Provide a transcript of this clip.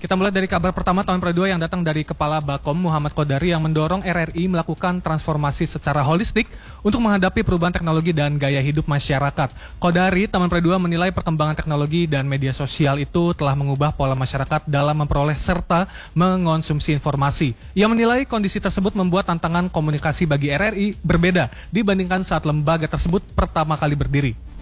Kita mulai dari kabar pertama tahun kedua yang datang dari Kepala Bakom Muhammad Qodari yang mendorong RRI melakukan transformasi secara holistik untuk menghadapi perubahan teknologi dan gaya hidup masyarakat. Qodari tahun kedua menilai perkembangan teknologi dan media sosial itu telah mengubah pola masyarakat dalam memperoleh serta mengonsumsi informasi. Ia menilai kondisi tersebut membuat tantangan komunikasi bagi RRI berbeda dibandingkan saat lembaga tersebut pertama kali berdiri.